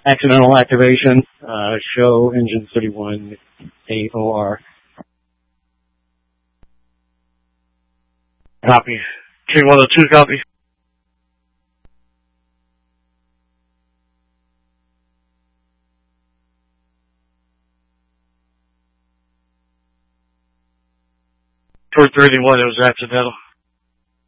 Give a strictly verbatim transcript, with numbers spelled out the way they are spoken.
accidental activation. Uh, show engine thirty-one A O R. Copy. K one oh two, copy. Toward thirty-one, it was accidental.